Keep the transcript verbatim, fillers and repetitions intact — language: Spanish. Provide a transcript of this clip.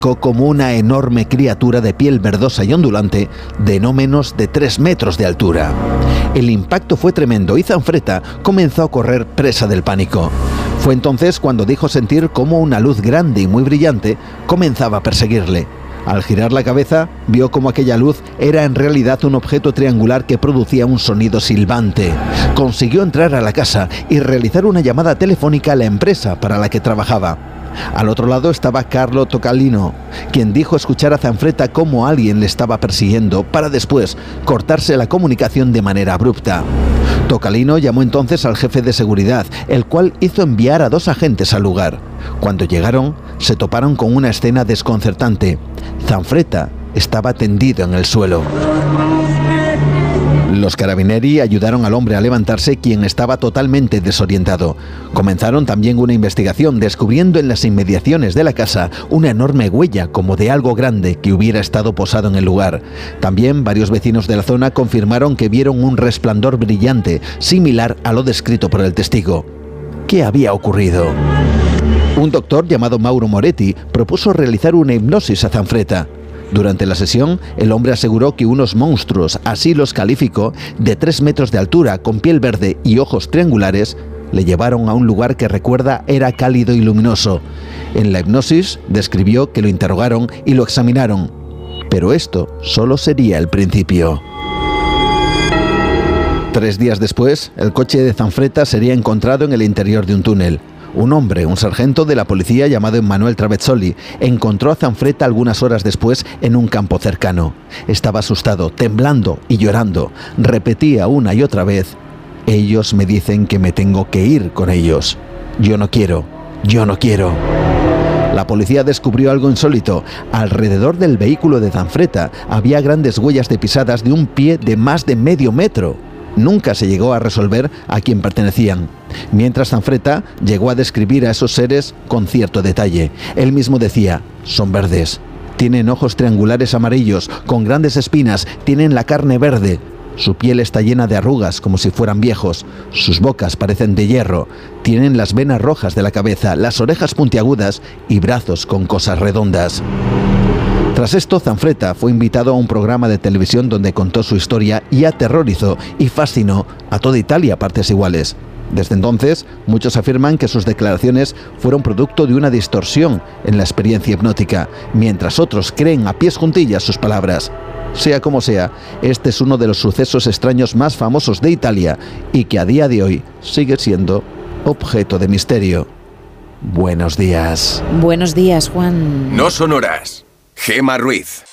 como una enorme criatura de piel verdosa y ondulante de no menos de tres metros de altura. El impacto fue tremendo y Zanfretta comenzó a correr presa del pánico. Fue entonces cuando dijo sentir cómo una luz grande y muy brillante comenzaba a perseguirle. Al girar la cabeza, vio como aquella luz era en realidad un objeto triangular que producía un sonido silbante. Consiguió entrar a la casa y realizar una llamada telefónica a la empresa para la que trabajaba. Al otro lado estaba Carlo Tocalino, quien dijo escuchar a Zanfretta cómo alguien le estaba persiguiendo para después cortarse la comunicación de manera abrupta. Tocalino llamó entonces al jefe de seguridad, el cual hizo enviar a dos agentes al lugar. Cuando llegaron, se toparon con una escena desconcertante. Zanfretta estaba tendido en el suelo. Los carabinieri ayudaron al hombre a levantarse, quien estaba totalmente desorientado. Comenzaron también una investigación, descubriendo en las inmediaciones de la casa una enorme huella como de algo grande que hubiera estado posado en el lugar. También varios vecinos de la zona confirmaron que vieron un resplandor brillante, similar a lo descrito por el testigo. ¿Qué había ocurrido? Un doctor llamado Mauro Moretti propuso realizar una hipnosis a Zanfretta. Durante la sesión, el hombre aseguró que unos monstruos, así los calificó, de tres metros de altura, con piel verde y ojos triangulares, le llevaron a un lugar que recuerda era cálido y luminoso. En la hipnosis describió que lo interrogaron y lo examinaron, pero esto solo sería el principio. Tres días después, el coche de Zanfretta sería encontrado en el interior de un túnel. Un hombre, un sargento de la policía llamado Emanuele Travezzoli, encontró a Zanfretta algunas horas después en un campo cercano. Estaba asustado, temblando y llorando. Repetía una y otra vez: ellos me dicen que me tengo que ir con ellos. Yo no quiero, yo no quiero. La policía descubrió algo insólito. Alrededor del vehículo de Zanfretta había grandes huellas de pisadas de un pie de más de medio metro. Nunca se llegó a resolver a quién pertenecían. Mientras Zanfretta llegó a describir a esos seres con cierto detalle. Él mismo decía: son verdes, tienen ojos triangulares amarillos, con grandes espinas, tienen la carne verde. Su piel está llena de arrugas como si fueran viejos. Sus bocas parecen de hierro. Tienen las venas rojas de la cabeza, las orejas puntiagudas y brazos con cosas redondas. Tras esto, Zanfretta fue invitado a un programa de televisión donde contó su historia y aterrorizó y fascinó a toda Italia a partes iguales. Desde entonces, muchos afirman que sus declaraciones fueron producto de una distorsión en la experiencia hipnótica, mientras otros creen a pies juntillas sus palabras. Sea como sea, este es uno de los sucesos extraños más famosos de Italia y que a día de hoy sigue siendo objeto de misterio. Buenos días. Buenos días, Juan. No son horas. Gema Ruiz.